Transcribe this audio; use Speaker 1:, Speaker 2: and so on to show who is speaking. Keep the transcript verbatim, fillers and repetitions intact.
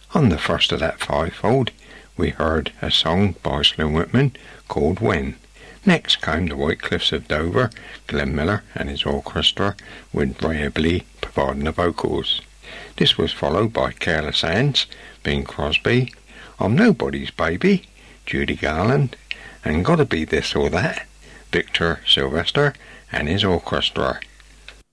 Speaker 1: On the first of that fivefold, we heard a song by Slim Whitman called When. Next came the White Cliffs of Dover, Glenn Miller and his orchestra, with Ray Ibblee providing the vocals. This was followed by Careless Hands, Bing Crosby, I'm Nobody's Baby, Judy Garland, and Gotta Be This or That, Victor Sylvester and his orchestra.